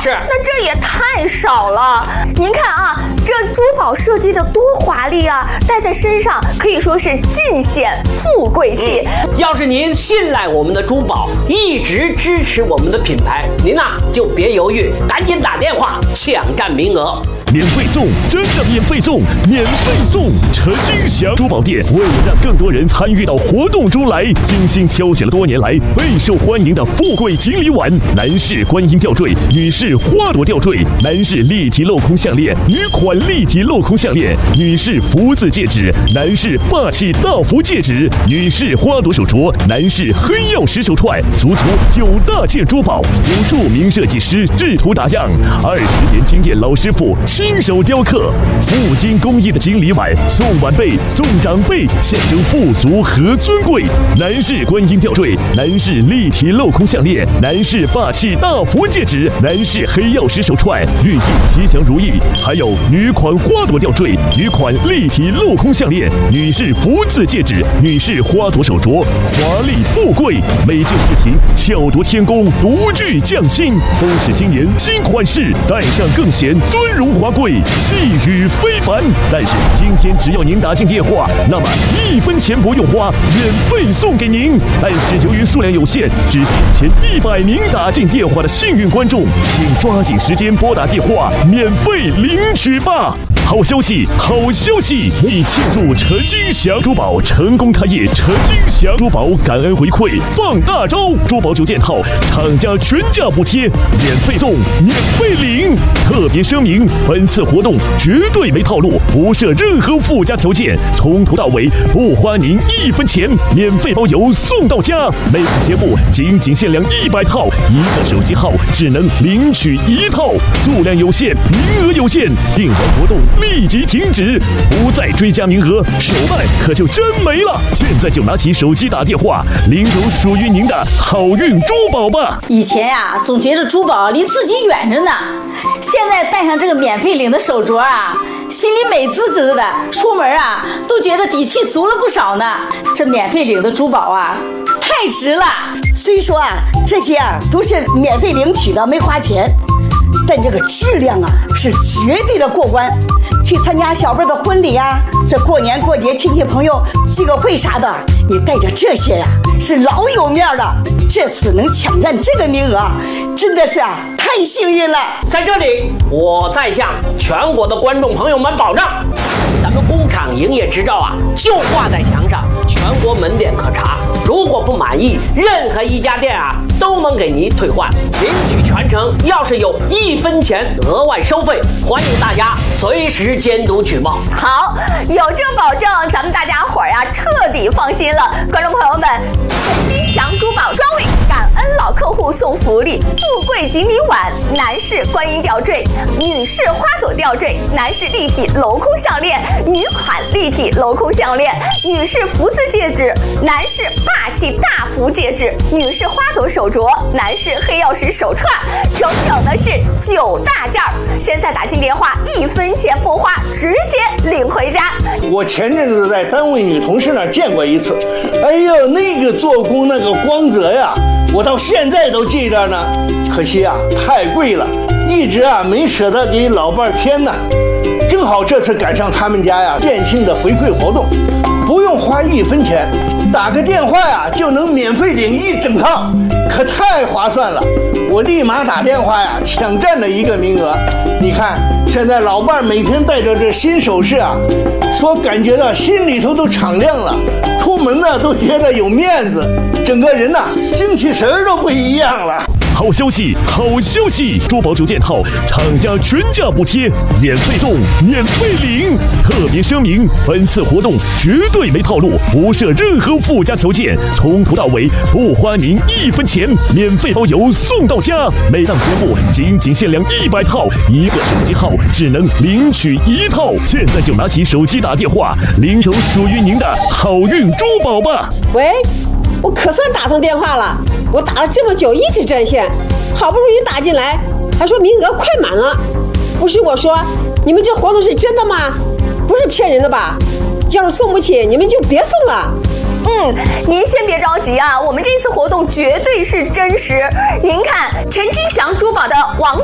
是。 那这也太少了。您看啊，这珠宝设计的多华丽啊，戴在身上可以说是尽显富贵气。 要是您信赖我们的珠宝，一直支持我们的品牌，您就别犹豫，赶紧打电话抢占名额。 免费送，真的免费送，免费送！陈金祥珠宝店为了让更多人参与到活动中来，精心挑选了多年来备受欢迎的富贵锦鲤碗、男士观音吊坠、女士花朵吊坠、男士立体镂空项链、女款立体镂空项链、女士福字戒指、男士霸气大福戒指、女士花朵手镯、男士黑曜石手串，足足9大件珠宝，由著名设计师制图打样，20年经验老师傅亲手雕刻，富金工艺的锦鲤碗，送晚辈送长辈，象征富足和尊贵。男士观音吊坠，男士立体镂空项链，男士霸气大福戒指，男士黑曜石手串，寓意吉祥如意。还有女款花朵吊坠，女款立体镂空项链，女士福字戒指，女士花朵手镯，华丽富贵。每件饰品巧夺天工，独具匠心，都是今年新款式，戴上更显尊荣华贵，气宇非凡。但是今天只要您打进电话，那么1分钱不用花，免费送给您。但是由于数量有限，只限前100名打进电话的幸运观众，请抓紧时间拨打电话，免费领取吧。好消息，好消息！为庆祝陈金祥珠宝成功开业，陈金祥珠宝感恩回馈放大招，珠宝9件套，厂家全价补贴，免费送，免费领。特别声明，本次活动绝对没套路，不设任何附加条件，从头到尾不花您1分钱，免费包邮送到家。每次节目仅限量100套，一个手机号只能领取1套，数量有限，名额有限，订完活动立即停止，不再追加名额，手办可就真没了。现在就拿起手机打电话，领走属于您的好运珠宝吧。 以前呀，总觉得珠宝离自己远着呢，现在戴上这个免费领的手镯啊，心里美滋滋的，出门啊都觉得底气足了不少呢。这免费领的珠宝啊，太值了。 虽说这些都是免费领取的，没花钱，但这个质量是绝对的过关。去参加小辈的婚礼这过年过节亲戚朋友聚个会啥的，你带着这些是老有面了。这次能抢占这个名额，真的是太幸运了。 在这里，我再向全国的观众朋友们保证，咱们工厂营业执照就挂在墙上，全国门店可查。如果不满意，任何一家店都能给您退换，领取全程要是有1分钱额外收费，欢迎大家随时监督举报。 好，有这保证，咱们大家伙彻底放心了。观众朋友们，陈金祥珠宝专为感恩老客户送福利：富贵锦鲤碗、男士观音吊坠、女士花朵吊坠、男士立体镂空项链、女款立体镂空项链、女士福字戒指、男士霸气大福戒指、女士花朵手镯、男士黑曜石手串，整整的是9大件。现在打进电话，1分钱不花，直接领回家。 我前阵子在单位女同事那儿见过一次，哎呦，那个做工那个光泽呀，我到现在都记着呢。可惜太贵了，一直没舍得给老伴添呢。正好这次赶上他们家店庆的回馈活动，不用花1分钱，打个电话就能免费领1整套，可太划算了。我立马打电话抢占了1个名额。你看现在老伴每天带着这新首饰说感觉到心里头都敞亮了，出门都觉得有面子，整个人精气神都不一样了。 好消息，好消息！珠宝9件套，厂家全价补贴，免费送，免费领。特别声明，本次活动绝对没套路，不设任何附加条件，从头到尾不花您1分钱，免费包邮送到家。每档节目仅限量100套，一个手机号只能领取1套。现在就拿起手机打电话，领走属于您的好运珠宝吧。 喂，我可算打通电话了，我打了这么久一直占线，好不容易打进来，还说名额快满了。不是我说，你们这活动是真的吗？不是骗人的吧？要是送不起，你们就别送了。 您先别着急我们这次活动绝对是真实。您看陈金祥珠宝的王